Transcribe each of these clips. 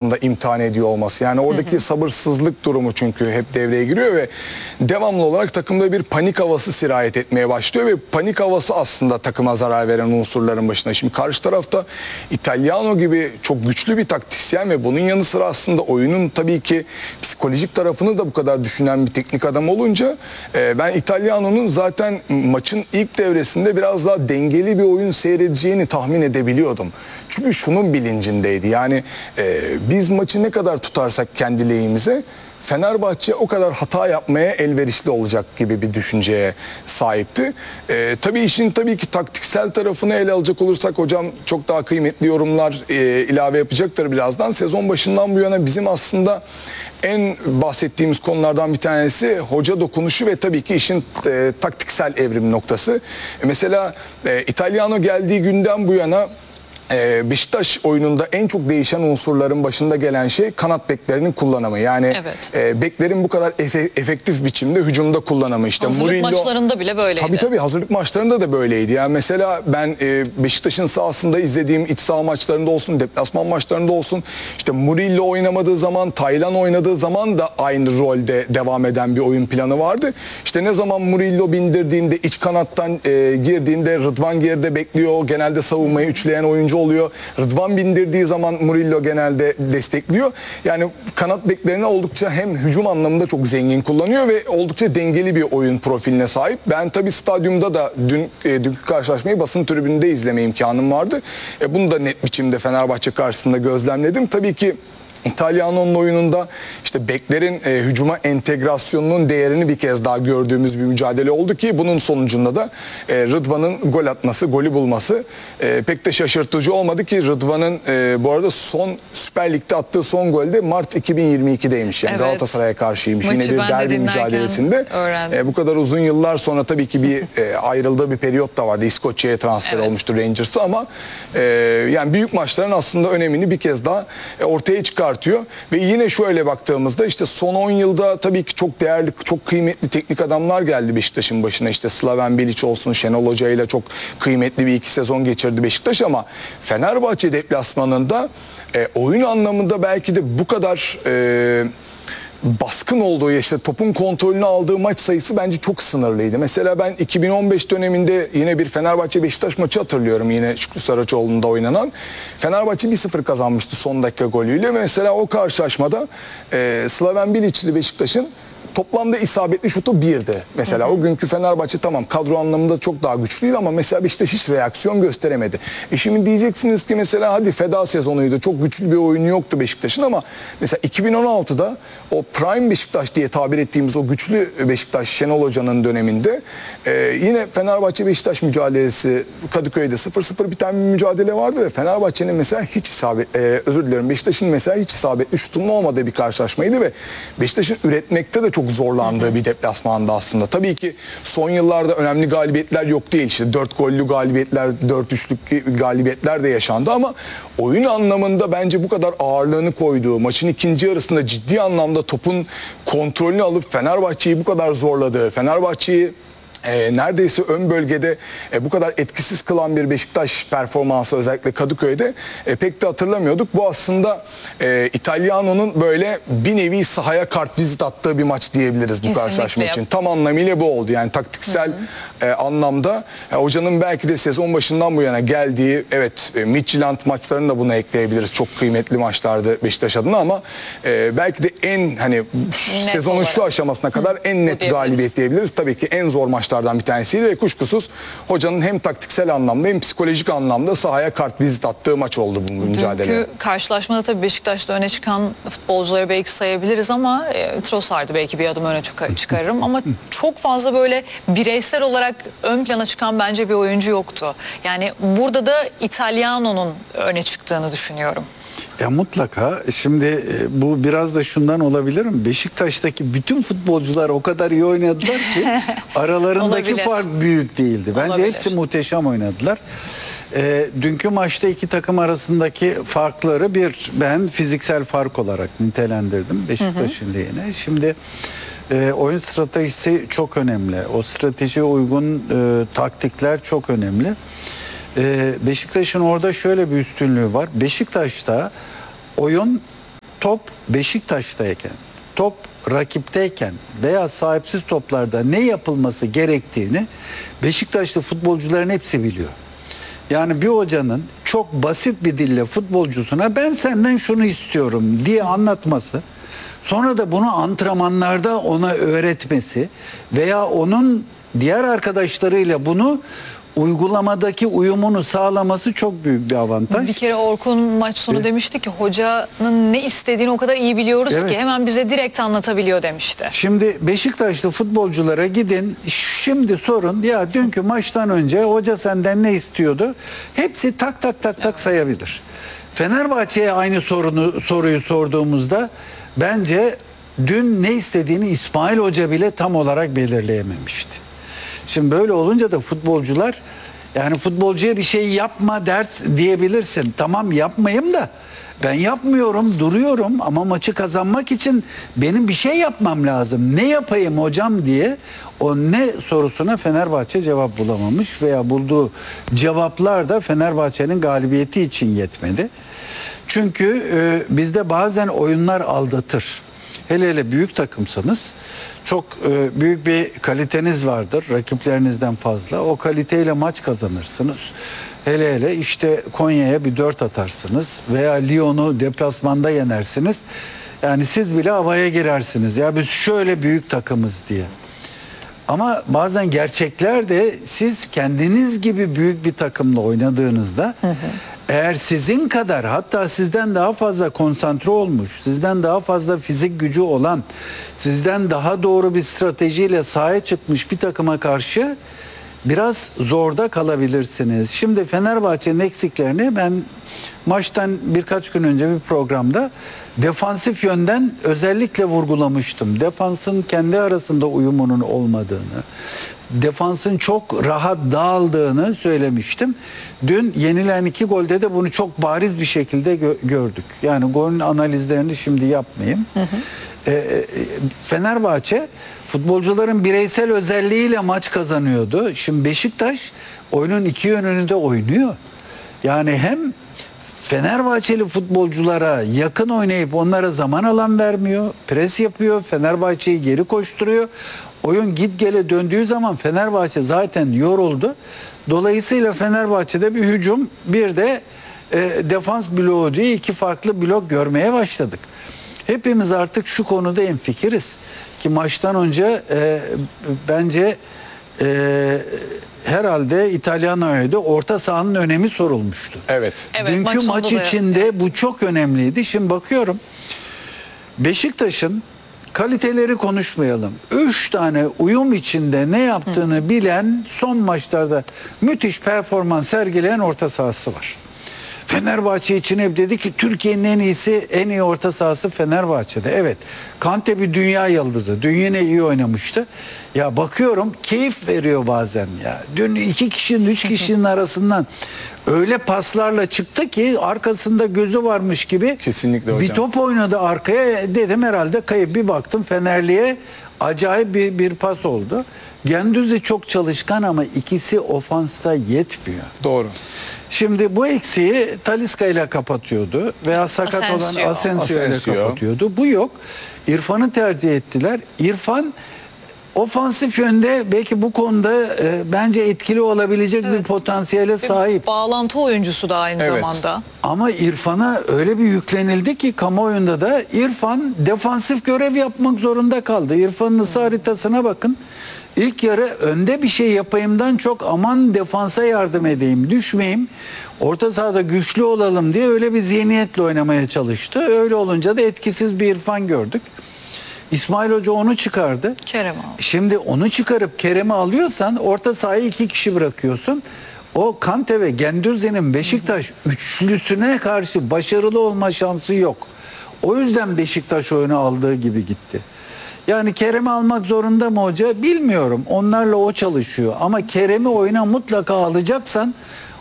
aslında imtihan ediyor olması. Yani oradaki sabırsızlık durumu çünkü hep devreye giriyor ve devamlı olarak takımda bir panik havası sirayet etmeye başlıyor ve panik havası aslında takıma zarar veren unsurların başına. Şimdi karşı tarafta Italiano gibi çok güçlü bir taktisyen ve bunun yanı sıra aslında oyunun tabii ki psikolojik tarafını da bu kadar düşünen bir teknik adam olunca ben Italiano'nun zaten maçın ilk devresinde biraz daha dengeli bir oyun seyredeceğini tahmin edebiliyordum. Çünkü şunun bilincindeydi. Yani biz maçı ne kadar tutarsak kendi lehimize Fenerbahçe o kadar hata yapmaya elverişli olacak gibi bir düşünceye sahipti. Tabii işin tabii ki taktiksel tarafını ele alacak olursak hocam çok daha kıymetli yorumlar ilave yapacaktır birazdan. Sezon başından bu yana bizim aslında en bahsettiğimiz konulardan bir tanesi hoca dokunuşu ve tabii ki işin taktiksel evrim noktası. Mesela Italiano geldiği günden bu yana Beşiktaş oyununda en çok değişen unsurların başında gelen şey kanat beklerinin kullanımı. Yani beklerin bu kadar efektif biçimde hücumda kullanımı. İşte hazırlık maçlarında bile böyleydi. Tabii hazırlık maçlarında da böyleydi. Yani mesela ben Beşiktaş'ın sahasında izlediğim iç saha maçlarında olsun, deplasman maçlarında olsun, işte Murillo oynamadığı zaman, Taylan oynadığı zaman da aynı rolde devam eden bir oyun planı vardı. İşte ne zaman Murillo bindirdiğinde, iç kanattan girdiğinde Rıdvan geride bekliyor. Genelde savunmayı üçleyen oyuncu oluyor. Rıdvan bindirdiği zaman Murillo genelde destekliyor. Yani kanat beklerini oldukça hem hücum anlamında çok zengin kullanıyor ve oldukça dengeli bir oyun profiline sahip. Ben tabii stadyumda da dünkü karşılaşmayı basın tribününde izleme imkanım vardı. Bunu da net biçimde Fenerbahçe karşısında gözlemledim. Tabii ki İtalyanon'un oyununda işte beklerin hücuma entegrasyonunun değerini bir kez daha gördüğümüz bir mücadele oldu ki bunun sonucunda da Rıdvan'ın gol atması, golü bulması pek de şaşırtıcı olmadı ki Rıdvan'ın bu arada son Süper Lig'de attığı son golde Mart 2022'deymiş. Yani Galatasaray'a karşıymış. Maçı yine bir derbi mücadelesinde. Bu kadar uzun yıllar sonra tabii ki bir ayrıldığı bir periyot da vardı. İskoçya'ya transfer olmuştu Rangers'a ama yani büyük maçların aslında önemini bir kez daha ortaya çıkartıyor. Ve yine şöyle baktığımızda işte son 10 yılda tabii ki çok değerli, çok kıymetli teknik adamlar geldi Beşiktaş'ın başına. İşte Slaven Bilic olsun, Şenol Hoca ile çok kıymetli bir 2 sezon geçirdi Beşiktaş ama Fenerbahçe deplasmanında oyun anlamında belki de bu kadar baskın olduğu, işte topun kontrolünü aldığı maç sayısı bence çok sınırlıydı. Mesela ben 2015 döneminde yine bir Fenerbahçe-Beşiktaş maçı hatırlıyorum, yine Şükrü Saraçoğlu'nda oynanan. Fenerbahçe 1-0 kazanmıştı son dakika golüyle. Mesela o karşılaşmada Slaven Bilic'li Beşiktaş'ın toplamda isabetli şutu 1'di. Mesela o günkü Fenerbahçe tamam kadro anlamında çok daha güçlüydü ama mesela Beşiktaş hiç reaksiyon gösteremedi. Şimdi diyeceksiniz ki mesela hadi feda sezonuydu. Çok güçlü bir oyunu yoktu Beşiktaş'ın ama mesela 2016'da o Prime Beşiktaş diye tabir ettiğimiz o güçlü Beşiktaş Şenol Hoca'nın döneminde yine Fenerbahçe-Beşiktaş mücadelesi Kadıköy'de 0-0 biten bir mücadele vardı ve Fenerbahçe'nin mesela hiç Beşiktaş'ın mesela hiç isabetli şutunun olmadığı bir karşılaşmaydı ve Beşiktaş'ın üretmekte de çok zorlandığı bir deplasmanda aslında. Tabii ki son yıllarda önemli galibiyetler yok değil. İşte 4 gollü galibiyetler, 4-3'lük galibiyetler de yaşandı ama oyun anlamında bence bu kadar ağırlığını koyduğu, maçın ikinci yarısında ciddi anlamda topun kontrolünü alıp Fenerbahçe'yi bu kadar zorladığı, Fenerbahçe'yi neredeyse ön bölgede bu kadar etkisiz kılan bir Beşiktaş performansı özellikle Kadıköy'de pek de hatırlamıyorduk. Bu aslında İtalyano'nun böyle bir nevi sahaya kartvizit attığı bir maç diyebiliriz bu karşılaşma için. Tam anlamıyla bu oldu. Yani taktiksel anlamda hocanın belki de sezon başından bu yana geldiği Midtjylland maçlarını da buna ekleyebiliriz. Çok kıymetli maçlardı Beşiktaş adına ama belki de en sezonun olarak şu aşamasına kadar en net galibiyet diyebiliriz. Tabii ki en zor maçlardan bir tanesiydi ve kuşkusuz hocanın hem taktiksel anlamda hem psikolojik anlamda sahaya kartvizit attığı maç oldu bu mücadele. Dünkü karşılaşmada tabii Beşiktaş'ta öne çıkan futbolcuları belki sayabiliriz ama Trossard'ı belki bir adım öne çıkarırım ama çok fazla böyle bireysel olarak ön plana çıkan bence bir oyuncu yoktu. Yani burada da İtalyano'nun öne çıktığını düşünüyorum. Ya mutlaka. Şimdi bu biraz da şundan olabilir mi? Beşiktaş'taki bütün futbolcular o kadar iyi oynadılar ki aralarındaki fark büyük değildi. Bence hepsi muhteşem oynadılar. Dünkü maçta iki takım arasındaki farkları ben fiziksel fark olarak nitelendirdim Beşiktaş'ın lehine. Şimdi oyun stratejisi çok önemli. O stratejiye uygun taktikler çok önemli. Beşiktaş'ın orada şöyle bir üstünlüğü var. Beşiktaş'ta oyun top Beşiktaş'tayken, top rakipteyken veya sahipsiz toplarda ne yapılması gerektiğini Beşiktaşlı futbolcuların hepsi biliyor. Yani bir hocanın çok basit bir dille futbolcusuna ben senden şunu istiyorum diye anlatması, sonra da bunu antrenmanlarda ona öğretmesi veya onun diğer arkadaşlarıyla bunu uygulamadaki uyumunu sağlaması çok büyük bir avantaj. Bir kere Orkun maç sonu demişti ki hocanın ne istediğini o kadar iyi biliyoruz Evet. ki hemen bize direkt anlatabiliyor demişti. Şimdi Beşiktaşlı futbolculara gidin, şimdi sorun, ya dünkü maçtan önce hoca senden ne istiyordu? Hepsi tak tak tak tak sayabilir. Fenerbahçe'ye aynı soruyu sorduğumuzda bence dün ne istediğini İsmail Hoca bile tam olarak belirleyememişti. Şimdi böyle olunca da futbolcular, yani futbolcuya bir şey yapma ders diyebilirsin. Tamam, yapmayayım da ben yapmıyorum, duruyorum ama maçı kazanmak için benim bir şey yapmam lazım. Ne yapayım hocam diye o ne sorusuna Fenerbahçe cevap bulamamış veya bulduğu cevaplar da Fenerbahçe'nin galibiyeti için yetmedi. Çünkü bizde bazen oyunlar aldatır. Hele hele büyük takımsanız çok büyük bir kaliteniz vardır rakiplerinizden fazla. O kaliteyle maç kazanırsınız. Hele hele işte Konya'ya bir 4 atarsınız veya Lyon'u deplasmanda yenersiniz. Yani siz bile havaya girersiniz. Ya biz şöyle büyük takımız diye. Ama bazen gerçekler de siz kendiniz gibi büyük bir takımla oynadığınızda eğer sizin kadar, hatta sizden daha fazla konsantre olmuş, sizden daha fazla fizik gücü olan, sizden daha doğru bir stratejiyle sahaya çıkmış bir takıma karşı biraz zorda kalabilirsiniz. Şimdi Fenerbahçe'nin eksiklerini ben maçtan birkaç gün önce bir programda defansif yönden özellikle vurgulamıştım. Defansın kendi arasında uyumunun olmadığını, defansın çok rahat dağıldığını söylemiştim. Dün yenilen 2 golde de bunu çok bariz bir şekilde gördük. Yani golün analizlerini şimdi yapmayayım. Fenerbahçe futbolcuların bireysel özelliğiyle maç kazanıyordu. Şimdi Beşiktaş oyunun iki yönünü de oynuyor. Yani hem Fenerbahçeli futbolculara yakın oynayıp onlara zaman alan vermiyor. Pres yapıyor. Fenerbahçe'yi geri koşturuyor. Oyun git gele döndüğü zaman Fenerbahçe zaten yoruldu. Dolayısıyla Fenerbahçe'de bir hücum, bir de defans bloğu diye 2 farklı blok görmeye başladık. Hepimiz artık şu konuda hemfikiriz ki maçtan önce bence herhalde İtalyano'ya da orta sahanın önemi sorulmuştu. Evet. Dünkü maç içinde bu çok önemliydi. Şimdi bakıyorum Beşiktaş'ın kaliteleri konuşmayalım. 3 tane uyum içinde ne yaptığını bilen, son maçlarda müthiş performans sergileyen orta sahası var. Fenerbahçe için hep dedi ki Türkiye'nin en iyisi, en iyi orta sahası Fenerbahçe'de. Evet. Kante bir dünya yıldızı. Dün yine iyi oynamıştı. Ya bakıyorum keyif veriyor bazen ya. Dün 2 kişinin 3 kişinin arasından öyle paslarla çıktı ki arkasında gözü varmış gibi. Kesinlikle hocam. Bir top oynadı arkaya, dedim herhalde kayıp, bir baktım Fenerli'ye acayip bir pas oldu. Gündüz'ü çok çalışkan ama ikisi ofansta yetmiyor. Doğru. Şimdi bu eksiği Talisca ile kapatıyordu veya sakat olan Asensio ile kapatıyordu. Bu yok. İrfan'ı tercih ettiler. İrfan ofansif yönde belki bu konuda bence etkili olabilecek bir potansiyele sahip. Bağlantı oyuncusu da aynı Evet. zamanda. Ama İrfan'a öyle bir yüklenildi ki kamuoyunda da İrfan defansif görev yapmak zorunda kaldı. İrfan'ın ısı haritasına bakın. İlk yarı önde bir şey yapayımdan çok aman defansa yardım edeyim, düşmeyeyim, orta sahada güçlü olalım diye öyle bir zihniyetle oynamaya çalıştı. Öyle olunca da etkisiz bir İrfan gördük. İsmail Hoca onu çıkardı. Kerem aldı. Şimdi onu çıkarıp Kerem'i alıyorsan orta sahaya 2 kişi bırakıyorsun. O Kante ve Gündüz'ün Beşiktaş üçlüsüne karşı başarılı olma şansı yok. O yüzden Beşiktaş oyunu aldığı gibi gitti. Yani Kerem'i almak zorunda mı hoca? Bilmiyorum. Onlarla o çalışıyor. Ama Kerem'i oyuna mutlaka alacaksan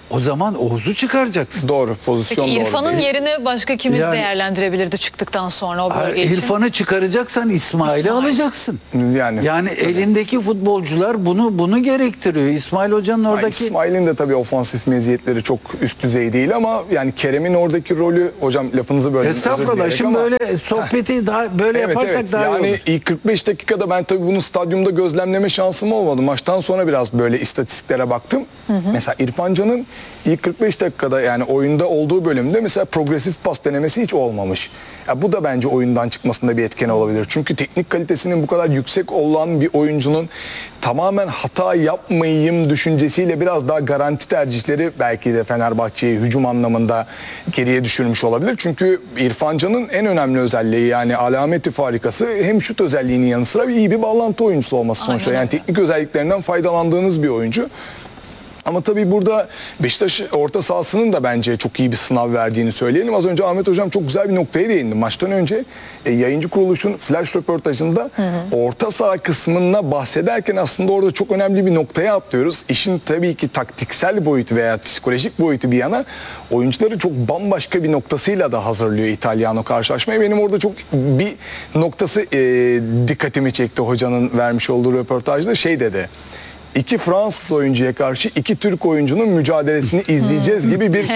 O zaman Oğuz'u çıkaracaksın. Doğru, pozisyon Peki doğru İrfan'ın değil. yerine başka kimi Yani- değerlendirebilirdi çıktıktan sonra o bölge için? İrfan'ı çıkaracaksan İsmail'i İsmail. alacaksın. Yani elindeki futbolcular bunu gerektiriyor. İsmail Hoca'nın oradaki İsmail'in de tabii ofansif meziyetleri çok üst düzey değil ama yani Kerem'in oradaki rolü, hocam lafınızı böldüm. özür estağfurullah. dileyerek Şimdi ama- böyle sohbeti daha böyle yaparsak daha iyi yani olur. ilk 45 dakikada ben tabii bunu stadyumda gözlemleme şansım olmadı. Maçtan sonra biraz böyle istatistiklere baktım. Mesela İrfan Can'ın ilk 45 dakikada yani oyunda olduğu bölümde mesela progresif pas denemesi hiç olmamış. Ya bu da bence oyundan çıkmasında bir etken olabilir. Çünkü teknik kalitesinin bu kadar yüksek olan bir oyuncunun tamamen hata yapmayayım düşüncesiyle biraz daha garanti tercihleri belki de Fenerbahçe'yi hücum anlamında geriye düşürmüş olabilir. Çünkü İrfan Can'ın en önemli özelliği yani alameti farikası hem şut özelliğinin yanı sıra iyi bir bağlantı oyuncusu olması sonuçta. Aynen Yani öyle. teknik özelliklerinden faydalandığınız bir oyuncu. Ama tabii burada Beşiktaş orta sahasının da bence çok iyi bir sınav verdiğini söyleyelim. Az önce Ahmet Hocam çok güzel bir noktaya değindi. Maçtan önce yayıncı kuruluşun flash röportajında orta saha kısmına bahsederken aslında orada çok önemli bir noktaya atlıyoruz. İşin tabii ki taktiksel boyutu veya psikolojik boyutu bir yana oyuncuları çok bambaşka bir noktasıyla da hazırlıyor İtalyano karşılaşmaya. Benim orada çok bir noktası dikkatimi çekti hocanın vermiş olduğu röportajda şey dedi. 2 Fransız oyuncuya karşı 2 Türk oyuncunun mücadelesini izleyeceğiz gibi bir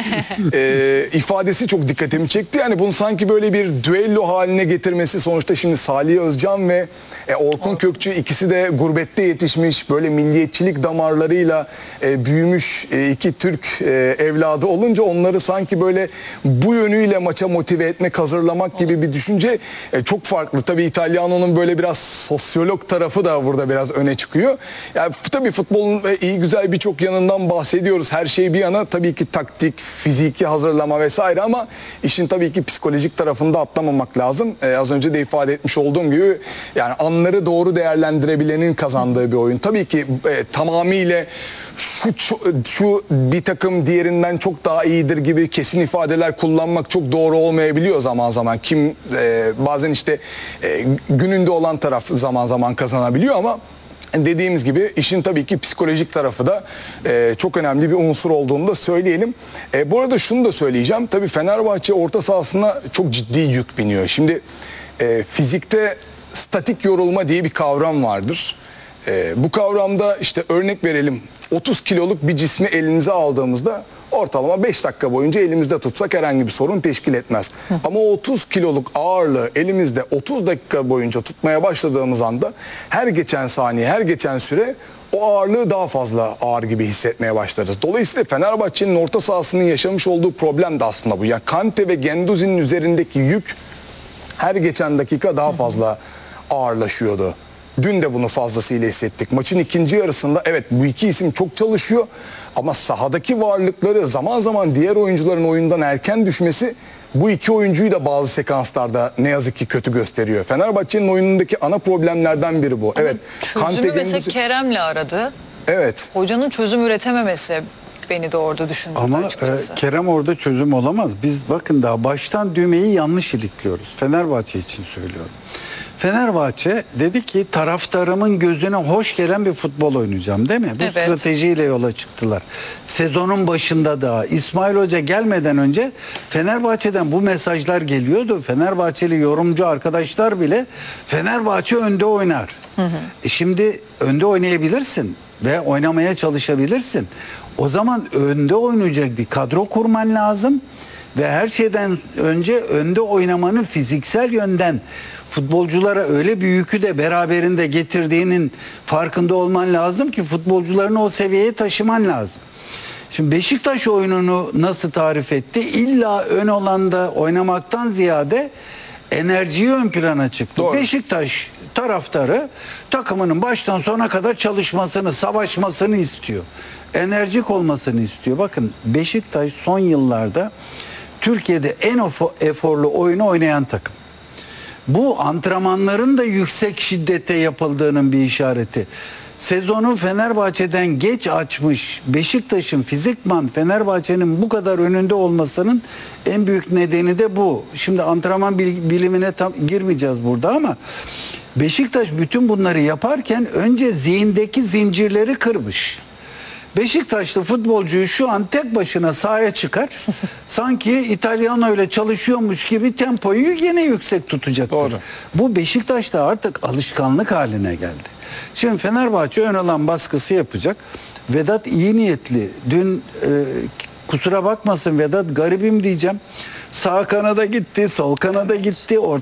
ifadesi çok dikkatimi çekti. Yani bunu sanki böyle bir düello haline getirmesi sonuçta şimdi Salih Özcan ve Orkun Kökçü ikisi de gurbette yetişmiş böyle milliyetçilik damarlarıyla büyümüş 2 Türk evladı olunca onları sanki böyle bu yönüyle maça motive etmek, hazırlamak gibi bir düşünce çok farklı. Tabii İtalyano'nun böyle biraz sosyolog tarafı da burada biraz öne çıkıyor. Yani tabii futbolun iyi güzel birçok yanından bahsediyoruz. Her şey bir yana tabii ki taktik, fiziki hazırlama vesaire ama işin tabii ki psikolojik tarafında atlamamak lazım. Az önce de ifade etmiş olduğum gibi yani anları doğru değerlendirebilenin kazandığı bir oyun. Tabii ki tamamıyla şu bir takım diğerinden çok daha iyidir gibi kesin ifadeler kullanmak çok doğru olmayabiliyor zaman zaman. Bazen işte gününde olan taraf zaman zaman kazanabiliyor ama dediğimiz gibi işin tabii ki psikolojik tarafı da çok önemli bir unsur olduğunu da söyleyelim. Bu arada şunu da söyleyeceğim. Tabii Fenerbahçe orta sahasına çok ciddi yük biniyor. Şimdi fizikte statik yorulma diye bir kavram vardır. Bu kavramda işte örnek verelim 30 kiloluk bir cismi elinize aldığımızda ortalama 5 dakika boyunca elimizde tutsak herhangi bir sorun teşkil etmez. Ama 30 kiloluk ağırlığı elimizde 30 dakika boyunca tutmaya başladığımız anda her geçen saniye, her geçen süre o ağırlığı daha fazla ağır gibi hissetmeye başlarız. Dolayısıyla Fenerbahçe'nin orta sahasının yaşamış olduğu problem de aslında bu. Yani Kante ve Guendouzi'nin üzerindeki yük her geçen dakika daha fazla ağırlaşıyordu. Dün de bunu fazlasıyla hissettik. Maçın ikinci yarısında evet bu iki isim çok çalışıyor ama sahadaki varlıkları zaman zaman diğer oyuncuların oyundan erken düşmesi bu iki oyuncuyu da bazı sekanslarda ne yazık ki kötü gösteriyor. Fenerbahçe'nin oyunundaki ana problemlerden biri bu. Evet. Çözümü mesela Kerem'le aradı. Evet. Hocanın çözüm üretememesi beni de orada düşündürdü ama açıkçası. Kerem orada çözüm olamaz. Biz bakın daha baştan düğmeyi yanlış ilikliyoruz. Fenerbahçe için söylüyorum. Fenerbahçe dedi ki taraftarımın gözüne hoş gelen bir futbol oynayacağım değil mi? Bu Evet. stratejiyle yola çıktılar. Sezonun başında da İsmail Hoca gelmeden önce Fenerbahçe'den bu mesajlar geliyordu. Fenerbahçeli yorumcu arkadaşlar bile Fenerbahçe önde oynar. Şimdi önde oynayabilirsin ve oynamaya çalışabilirsin. O zaman önde oynayacak bir kadro kurman lazım. Ve her şeyden önce önde oynamanın fiziksel yönden futbolculara öyle bir yükü de beraberinde getirdiğinin farkında olman lazım ki futbolcularını o seviyeye taşıman lazım. Şimdi Beşiktaş oyununu nasıl tarif etti? İlla ön alanda oynamaktan ziyade enerjiyi ön plana çıktı. Doğru. Beşiktaş taraftarı takımının baştan sona kadar çalışmasını, savaşmasını istiyor. Enerjik olmasını istiyor. Bakın Beşiktaş son yıllarda Türkiye'de en eforlu oyunu oynayan takım. Bu antrenmanların da yüksek şiddete yapıldığının bir işareti. Sezonu Fenerbahçe'den geç açmış Beşiktaş'ın fizikman Fenerbahçe'nin bu kadar önünde olmasının en büyük nedeni de bu. Şimdi antrenman bilimine tam girmeyeceğiz burada ama Beşiktaş bütün bunları yaparken önce zihindeki zincirleri kırmış. Beşiktaşlı futbolcuyu şu an tek başına sahaya çıkar. Sanki İtalyano ile çalışıyormuş gibi tempoyu yine yüksek tutacaktır. Doğru. Bu Beşiktaş'ta artık alışkanlık haline geldi. Şimdi Fenerbahçe ön alan baskısı yapacak. Vedat iyi niyetli. Dün kusura bakmasın Vedat, garibim diyeceğim. Sağ kanada gitti, sol kanada gitti,